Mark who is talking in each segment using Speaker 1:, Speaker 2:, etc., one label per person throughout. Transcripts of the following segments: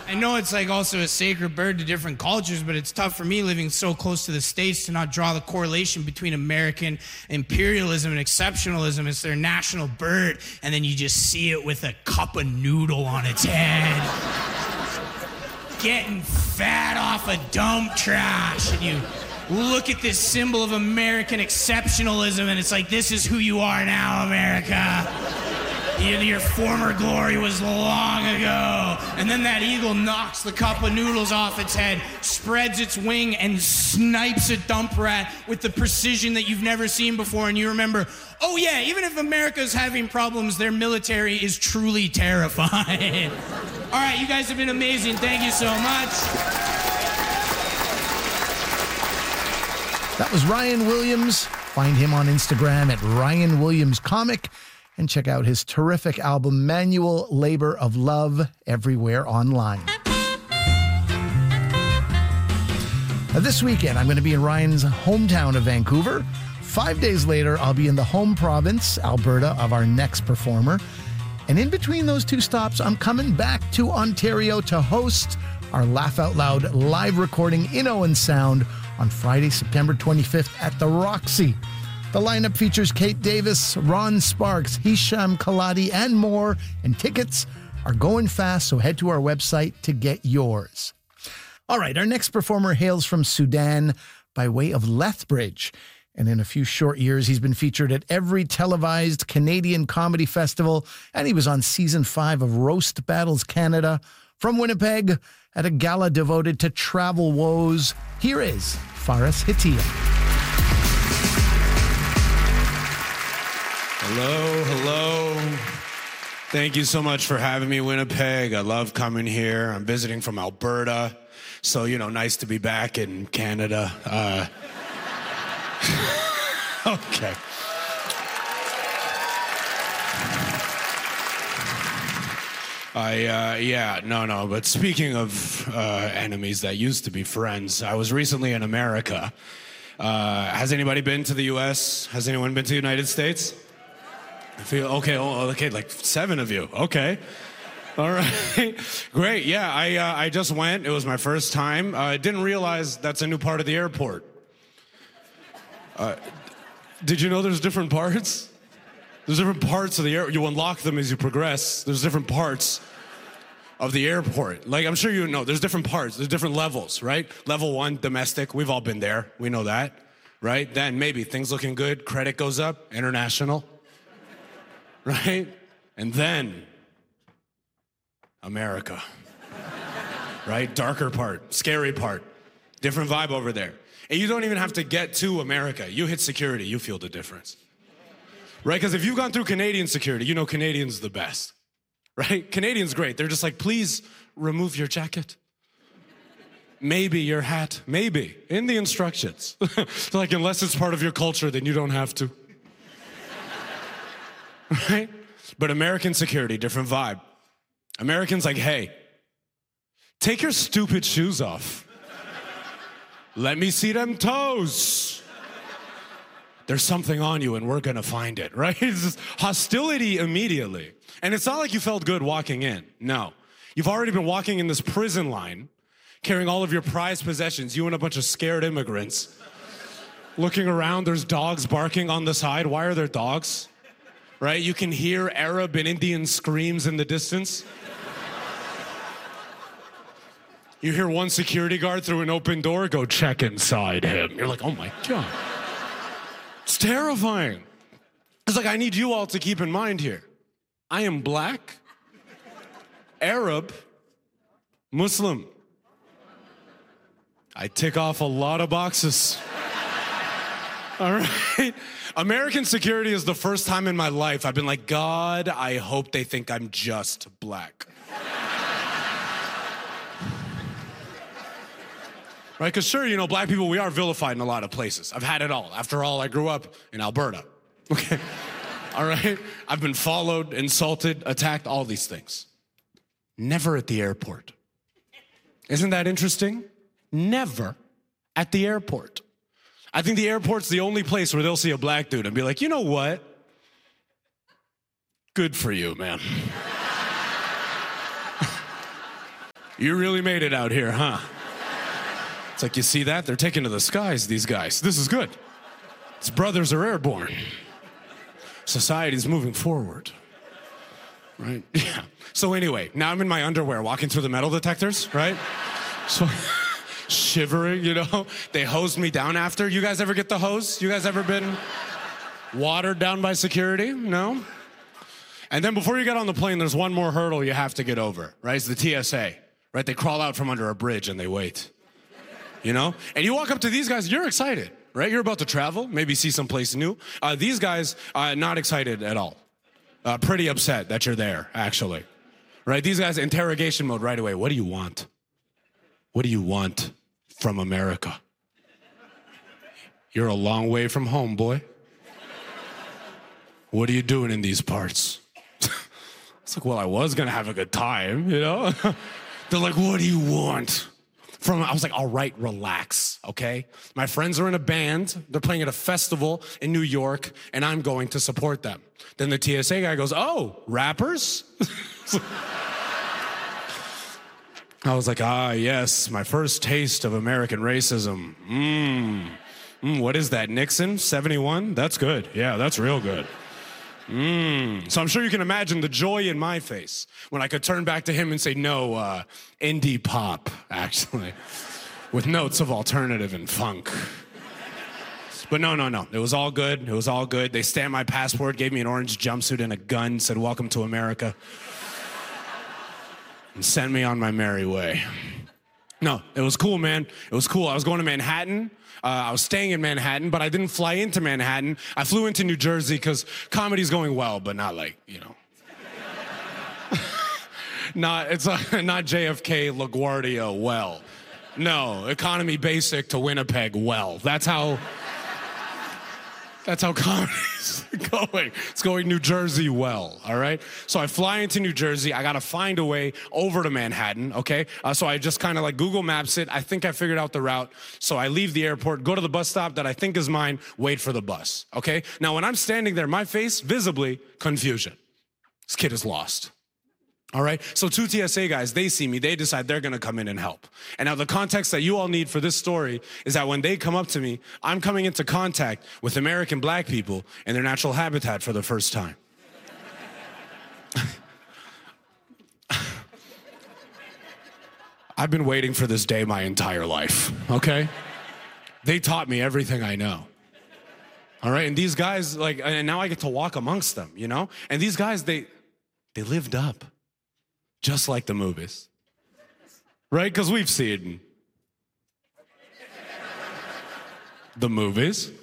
Speaker 1: I know it's like also a sacred bird to different cultures, but it's tough for me living so close to the States to not draw the correlation between American imperialism and exceptionalism. It's their national bird, and then you just see it with a cup of noodle on its head. Getting fat off of dump trash, and you look at this symbol of American exceptionalism, and it's like, this is who you are now, America. Your former glory was long ago. And then that eagle knocks the cup of noodles off its head, spreads its wing, and snipes a dump rat with the precision that you've never seen before. And you remember, oh yeah, even if America's having problems, their military is truly terrifying. All right, you guys have been amazing. Thank you so much.
Speaker 2: That was Ryan Williams. Find him on Instagram at Ryan Williams Comic. And check out his terrific album, Manual Labor of Love, everywhere online. Now, this weekend, I'm going to be in Ryan's hometown of Vancouver. 5 days later, I'll be in the home province, Alberta, of our next performer. And in between those two stops, I'm coming back to Ontario to host our Laugh Out Loud live recording in Owen Sound on Friday, September 25th at the Roxy. The lineup features Kate Davis, Ron Sparks, Hisham Kaladi, and more. And tickets are going fast, so head to our website to get yours. All right, our next performer hails from Sudan by way of Lethbridge. And in a few short years, he's been featured at every televised Canadian comedy festival, and he was on season 5 of Roast Battles Canada. From Winnipeg, at a gala devoted to travel woes, here is Faris Hittia.
Speaker 3: Hello. Thank you so much for having me, Winnipeg. I love coming here. I'm visiting from Alberta, so, nice to be back in Canada. Okay. But speaking of enemies that used to be friends, I was recently in America. Has anybody been to the U.S.? Has anyone been to the United States? Okay, like 7 of you. Okay. All right. Great. Yeah, I just went. It was my first time. I didn't realize that's a new part of the airport. Did you know there's different parts? There's different parts of the airport. You unlock them as you progress. There's different parts of the airport. Like, I'm sure you know, there's different parts. There's different levels, right? Level 1, domestic. We've all been there. We know that, right? Then maybe things looking good. Credit goes up. International. Right? And then, America. Right? Darker part, scary part. Different vibe over there. And you don't even have to get to America. You hit security, you feel the difference. Right? Because if you've gone through Canadian security, you know Canadians the best. Right? Canadians great. They're just like, please remove your jacket. Maybe your hat. Maybe. In the instructions. Like, unless it's part of your culture, then you don't have to. Right? But American security, different vibe. Americans like, hey, take your stupid shoes off. Let me see them toes. There's something on you and we're gonna find it, right? It's just hostility immediately. And it's not like you felt good walking in. No. You've already been walking in this prison line, carrying all of your prized possessions, you and a bunch of scared immigrants. Looking around, there's dogs barking on the side. Why are there dogs? Right? You can hear Arab and Indian screams in the distance. You hear one security guard through an open door go, check inside him. You're like, oh my God. It's terrifying. It's like, I need you all to keep in mind here. I am black, Arab, Muslim. I tick off a lot of boxes. All right? American security is the first time in my life I've been like, God, I hope they think I'm just black. Right? Because sure, you know, black people, we are vilified in a lot of places. I've had it all. After all, I grew up in Alberta. Okay? All right? I've been followed, insulted, attacked, all these things. Never at the airport. Isn't that interesting? Never at the airport. I think the airport's the only place where they'll see a black dude and be like, you know what? Good for you, man. You really made it out here, huh? It's like, you see that? They're taking to the skies, these guys. This is good. His brothers are airborne. Society's moving forward. Right? Yeah. So anyway, now I'm in my underwear walking through the metal detectors, right? So shivering, you know? They hosed me down after. You guys ever get the hose? You guys ever been watered down by security? No? And then before you get on the plane, there's one more hurdle you have to get over, right? It's the TSA, right? They crawl out from under a bridge and they wait, you know? And you walk up to these guys, you're excited, right? You're about to travel, maybe see someplace new. These guys, not excited at all. Pretty upset that you're there, actually, right? These guys, interrogation mode right away. What do you want? What do you want from America? You're a long way from home, boy. What are you doing in these parts? It's like, well, I was gonna have a good time, you know? They're like, what do you want? I was like, all right, relax, okay? My friends are in a band. They're playing at a festival in New York, and I'm going to support them. Then the TSA guy goes, oh, rappers? I was like, yes, my first taste of American racism. What is that, Nixon, 71? That's good. Yeah, that's real good. So I'm sure you can imagine the joy in my face when I could turn back to him and say, no, indie pop, actually, with notes of alternative and funk. But no. It was all good. It was all good. They stamped my passport, gave me an orange jumpsuit and a gun, said, welcome to America, and sent me on my merry way. No, it was cool, man. It was cool. I was going to Manhattan. I was staying in Manhattan, but I didn't fly into Manhattan. I flew into New Jersey because comedy's going well, but not like, you know. It's not JFK LaGuardia well. No, economy basic to Winnipeg well. That's how comedy's going. It's going New Jersey well, all right? So I fly into New Jersey. I got to find a way over to Manhattan, okay? So I just kind of like Google Maps it. I think I figured out the route. So I leave the airport, go to the bus stop that I think is mine, wait for the bus, okay? Now, when I'm standing there, my face, visibly, confusion. This kid is lost. All right, so two TSA guys, they see me, they decide they're gonna come in and help. And now the context that you all need for this story is that when they come up to me, I'm coming into contact with American black people in their natural habitat for the first time. I've been waiting for this day my entire life, okay? They taught me everything I know. All right, and these guys, and now I get to walk amongst them, you know? And these guys, they lived up. Just like the movies, right? Because we've seen the movies,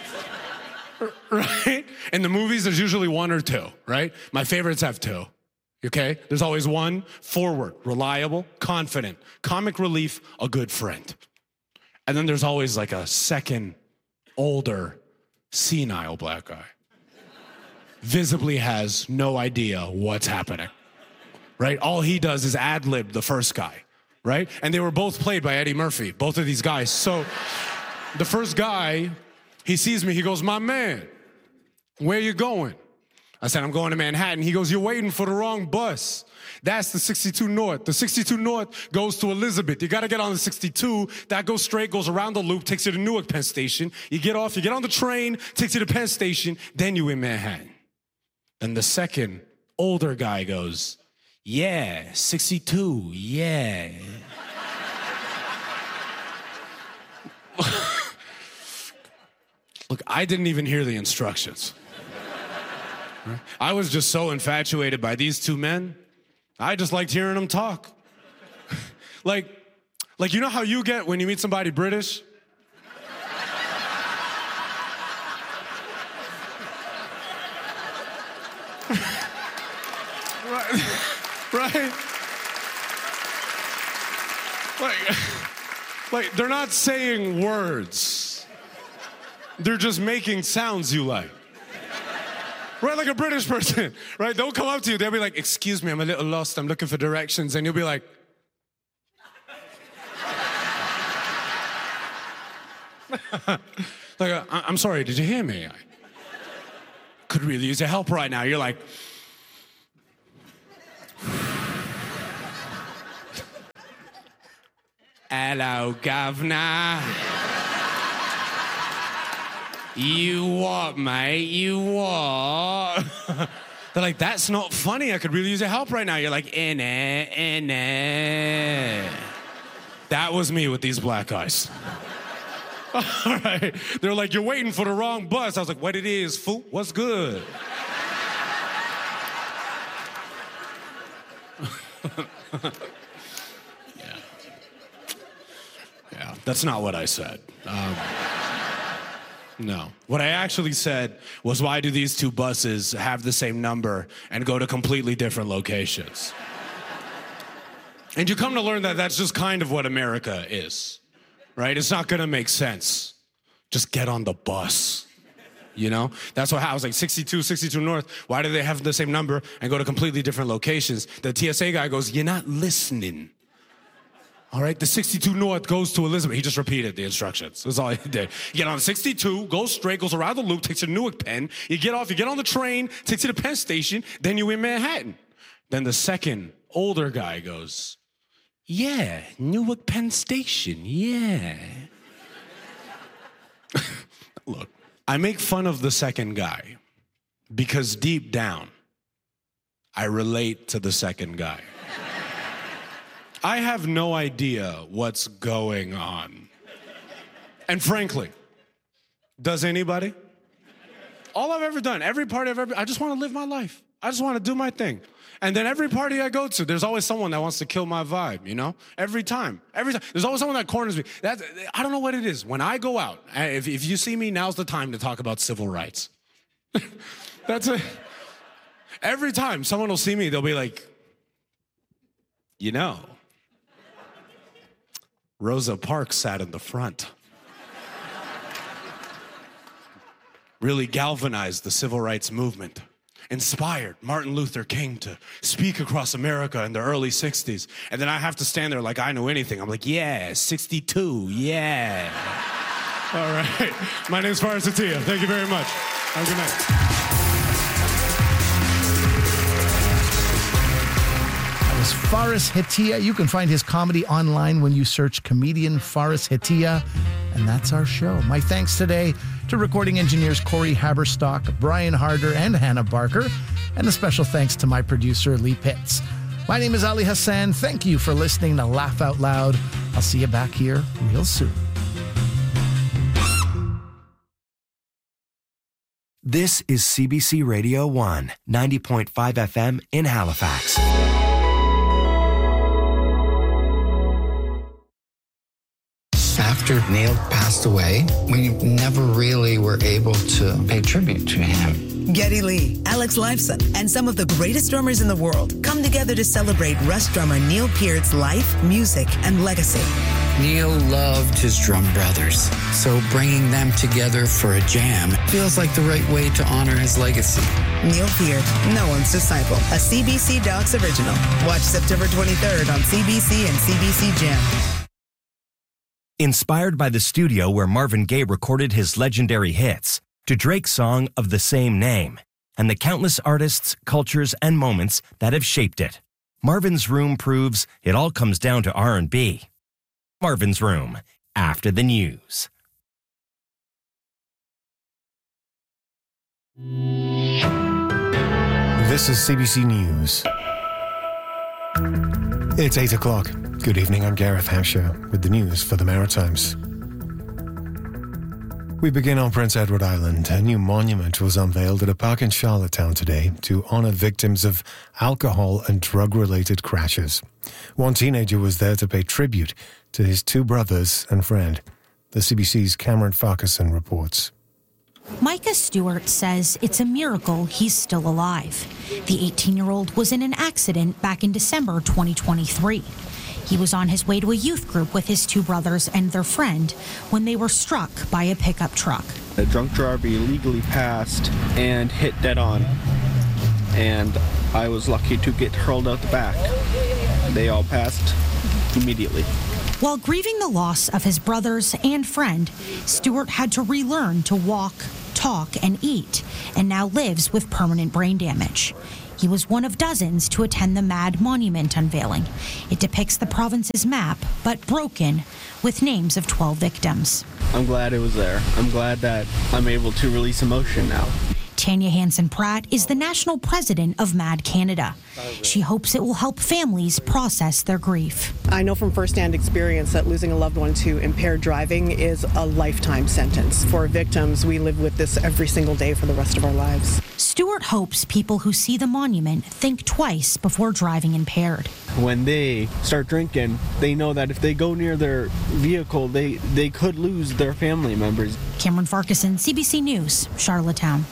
Speaker 3: right? In the movies, there's usually one or two, right? My favorites have two, okay? There's always one, forward, reliable, confident, comic relief, a good friend. And then there's always like a second, older, senile black guy. Visibly has no idea what's happening. Right? All he does is ad-lib the first guy, right? And they were both played by Eddie Murphy, both of these guys. So the first guy, he sees me, he goes, my man, where you going? I said, I'm going to Manhattan. He goes, you're waiting for the wrong bus. That's the 62 North. The 62 North goes to Elizabeth. You got to get on the 62. That goes straight, goes around the loop, takes you to Newark Penn Station. You get off, you get on the train, takes you to Penn Station, then you in Manhattan. And the second older guy goes, yeah, 62, yeah. Look, I didn't even hear the instructions. I was just so infatuated by these two men. I just liked hearing them talk. Like, you know how you get when you meet somebody British? Right? Like, they're not saying words. They're just making sounds you like. Right, like a British person, right? They'll come up to you, they'll be like, excuse me, I'm a little lost, I'm looking for directions, and you'll be like, I'm sorry, did you hear me? I could really use your help right now. You're like, Hello, governor. You what, mate? You what? They're like, that's not funny. I could really use your help right now. You're like, in it. That was me with these black guys. All right. They're like, you're waiting for the wrong bus. I was like, what it is, fool? What's good? Yeah, that's not what I said. No. What I actually said was, why do these two buses have the same number and go to completely different locations? And you come to learn that that's just kind of what America is, right? It's not gonna make sense. Just get on the bus, you know? That's what I was like, 62 North, why do they have the same number and go to completely different locations? The TSA guy goes, you're not listening. All right, the 62 North goes to Elizabeth. He just repeated the instructions. That's all he did. You get on 62, goes straight, goes around the loop, takes you to Newark Penn. You get off, you get on the train, takes you to Penn Station, then you're in Manhattan. Then the second older guy goes, yeah, Newark Penn Station, yeah. Look, I make fun of the second guy because deep down, I relate to the second guy. I have no idea what's going on. And frankly, does anybody? All I've ever done, every party I've ever been, I just want to live my life. I just want to do my thing. And then every party I go to, there's always someone that wants to kill my vibe, you know? Every time. There's always someone that corners me. I don't know what it is. When I go out, if you see me, now's the time to talk about civil rights. That's it. Every time someone will see me, they'll be like, you know, Rosa Parks sat in the front. Really galvanized the civil rights movement. Inspired Martin Luther King to speak across America in the early 60s. And then I have to stand there like I know anything. I'm like, yeah, 62, yeah. All right. My name's Faris Attiah. Thank you very much. Have a good night.
Speaker 2: Is Faris Attiah. You can find his comedy online when you search comedian Faris Attiah. And that's our show. My thanks today to recording engineers Corey Haberstock, Brian Harder, and Hannah Barker. And a special thanks to my producer, Lee Pitts. My name is Ali Hassan. Thank you for listening to Laugh Out Loud. I'll see you back here real soon.
Speaker 4: This is CBC Radio 1, 90.5 FM in Halifax.
Speaker 5: After Neil passed away, we never really were able to pay tribute to him.
Speaker 6: Geddy Lee, Alex Lifeson, and some of the greatest drummers in the world come together to celebrate Rush drummer Neil Peart's life, music, and legacy.
Speaker 5: Neil loved his drum brothers, so bringing them together for a jam feels like the right way to honor his legacy.
Speaker 6: Neil Peart, no one's disciple, a CBC Docs original. Watch September 23rd on CBC and CBC Gem.
Speaker 4: Inspired by the studio where Marvin Gaye recorded his legendary hits, to Drake's song of the same name, and the countless artists, cultures, and moments that have shaped it, Marvin's Room proves it all comes down to R&B. Marvin's Room, after the news.
Speaker 7: This is CBC News. It's 8 o'clock. Good evening, I'm Gareth Hampshire with the news for the Maritimes. We begin on Prince Edward Island. A new monument was unveiled at a park in Charlottetown today to honour victims of alcohol and drug-related crashes. One teenager was there to pay tribute to his two brothers and friend. The CBC's Cameron Farquharson reports.
Speaker 8: Micah Stewart says it's a miracle he's still alive. The 18-year-old was in an accident back in December 2023. He was on his way to a youth group with his two brothers and their friend when they were struck by a pickup truck.
Speaker 9: A drunk driver illegally passed and hit dead on, and I was lucky to get hurled out the back. They all passed immediately.
Speaker 8: While grieving the loss of his brothers and friend, Stewart had to relearn to walk, talk, and eat, and now lives with permanent brain damage. He was one of dozens to attend the Mad Monument unveiling. It depicts the province's map, but broken, with names of 12 victims.
Speaker 9: I'm glad it was there. I'm glad that I'm able to release emotion now.
Speaker 8: Tanya Hansen-Pratt is the national president of MAD Canada. She hopes it will help families process their grief.
Speaker 10: I know from firsthand experience that losing a loved one to impaired driving is a lifetime sentence. For victims, we live with this every single day for the rest of our lives.
Speaker 8: Stewart hopes people who see the monument think twice before driving impaired.
Speaker 9: When they start drinking, they know that if they go near their vehicle, they could lose their family members.
Speaker 8: Cameron Farquharson, CBC News, Charlottetown.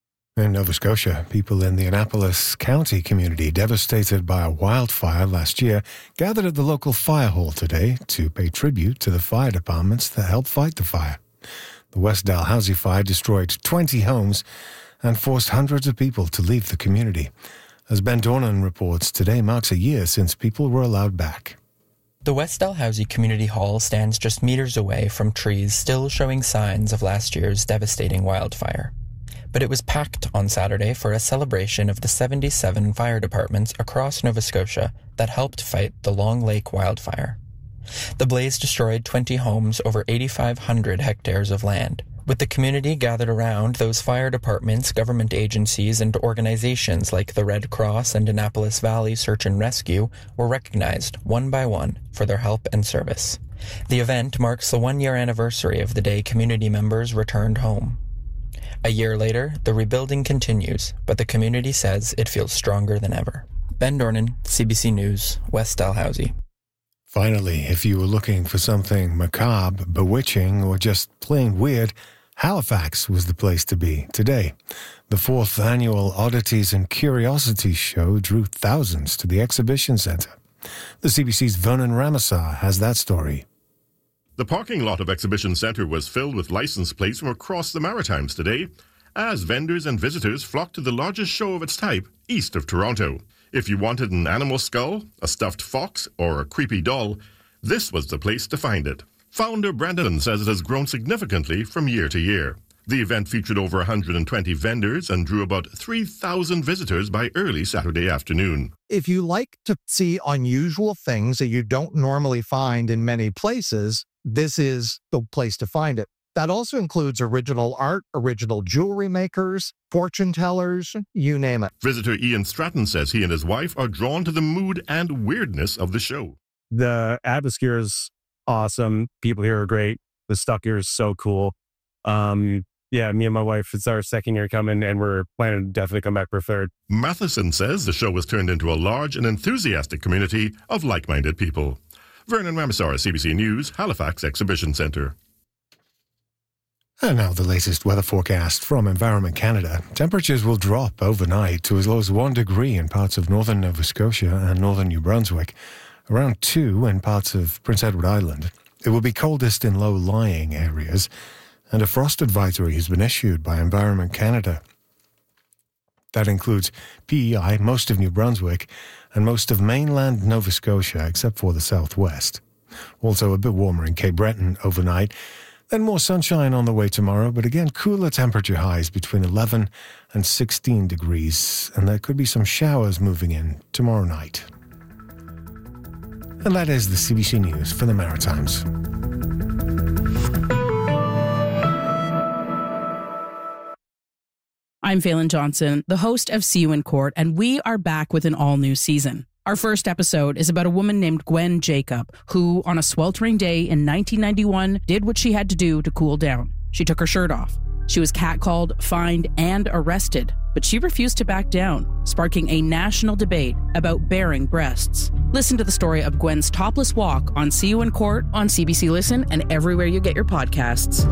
Speaker 7: In Nova Scotia, people in the Annapolis County community devastated by a wildfire last year gathered at the local fire hall today to pay tribute to the fire departments that helped fight the fire. The West Dalhousie fire destroyed 20 homes and forced hundreds of people to leave the community. As Ben Dornan reports, today marks a year since people were allowed back.
Speaker 11: The West Dalhousie Community Hall stands just meters away from trees still showing signs of last year's devastating wildfire. But it was packed on Saturday for a celebration of the 77 fire departments across Nova Scotia that helped fight the Long Lake wildfire. The blaze destroyed 20 homes over 8,500 hectares of land. With the community gathered around, those fire departments, government agencies, and organizations like the Red Cross and Annapolis Valley Search and Rescue were recognized one by one for their help and service. The event marks the one-year anniversary of the day community members returned home. A year later, the rebuilding continues, but the community says it feels stronger than ever. Ben Dornan, CBC News, West Dalhousie.
Speaker 7: Finally, if you were looking for something macabre, bewitching, or just plain weird, Halifax was the place to be today. The 4th annual Oddities and Curiosities show drew thousands to the exhibition centre. The CBC's Vernon Ramasar has that story.
Speaker 12: The parking lot of Exhibition Centre was filled with license plates from across the Maritimes today, as vendors and visitors flocked to the largest show of its type east of Toronto. If you wanted an animal skull, a stuffed fox, or a creepy doll, this was the place to find it. Founder Brandon says it has grown significantly from year to year. The event featured over 120 vendors and drew about 3,000 visitors by early Saturday afternoon.
Speaker 13: If you like to see unusual things that you don't normally find in many places, this is the place to find it. That also includes original art, original jewelry makers, fortune tellers, you name it.
Speaker 12: Visitor Ian Stratton says he and his wife are drawn to the mood and weirdness of the show.
Speaker 14: The atmosphere is awesome. People here are great. The stuff here is so cool. Yeah, me and my wife, it's our second year coming, and we're planning to definitely come back for a third.
Speaker 12: Matheson says the show was turned into a large and enthusiastic community of like-minded people. Vernon Ramasar, CBC News, Halifax Exhibition Centre.
Speaker 7: And now the latest weather forecast from Environment Canada. Temperatures will drop overnight to as low as 1 degree in parts of northern Nova Scotia and northern New Brunswick, around 2 in parts of Prince Edward Island. It will be coldest in low-lying areas, and a frost advisory has been issued by Environment Canada. That includes PEI, most of New Brunswick, and most of mainland Nova Scotia, except for the southwest. Also a bit warmer in Cape Breton overnight, then more sunshine on the way tomorrow, but again, cooler temperature highs between 11 and 16 degrees, and there could be some showers moving in tomorrow night. And that is the CBC News for the Maritimes.
Speaker 15: I'm Phelan Johnson, the host of See You in Court, and we are back with an all-new season. Our first episode is about a woman named Gwen Jacob, who, on a sweltering day in 1991, did what she had to do to cool down. She took her shirt off. She was catcalled, fined, and arrested, but she refused to back down, sparking a national debate about bearing breasts. Listen to the story of Gwen's topless walk on See You in Court on CBC Listen and everywhere you get your podcasts.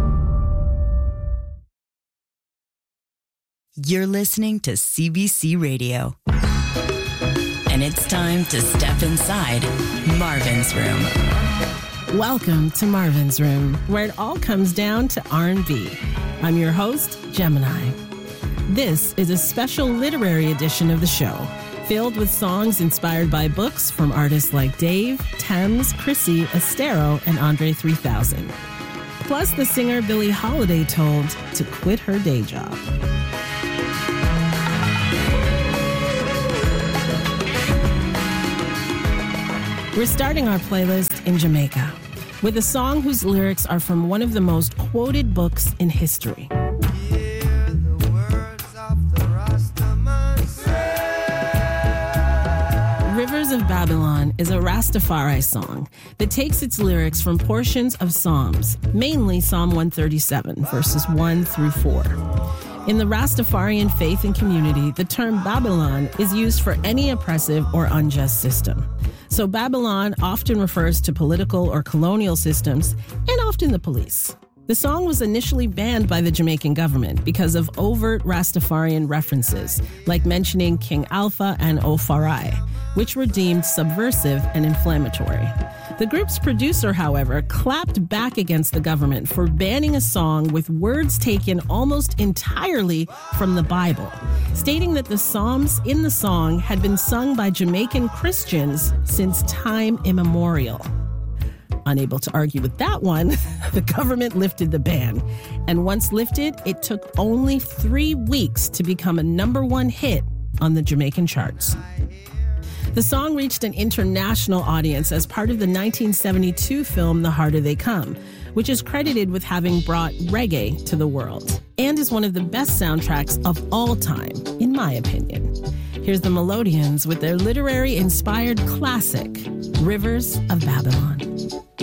Speaker 16: You're listening to CBC Radio. And it's time to step inside Marvin's Room.
Speaker 17: Welcome to Marvin's Room, where it all comes down to R&B. I'm your host, Gemini. This is a special literary edition of the show, filled with songs inspired by books from artists like Dave, Thames, Chrissy, Estero, and Andre 3000. Plus, the singer Billie Holiday told to quit her day job. We're starting our playlist in Jamaica with a song whose lyrics are from one of the most quoted books in history. Rivers of Babylon is a Rastafari song that takes its lyrics from portions of Psalms, mainly Psalm 137, verses 1 through 4. In the Rastafarian faith and community, the term Babylon is used for any oppressive or unjust system. So Babylon often refers to political or colonial systems, and often the police. The song was initially banned by the Jamaican government because of overt Rastafarian references, like mentioning King Alpha and Ofarai, which were deemed subversive and inflammatory. The group's producer, however, clapped back against the government for banning a song with words taken almost entirely from the Bible, stating that the Psalms in the song had been sung by Jamaican Christians since time immemorial. Unable to argue with that one, the government lifted the ban. And once lifted, it took only 3 weeks to become a #1 hit on the Jamaican charts. The song reached an international audience as part of the 1972 film The Harder They Come, which is credited with having brought reggae to the world, and is one of the best soundtracks of all time, in my opinion. Here's the Melodians with their literary-inspired classic, Rivers of Babylon.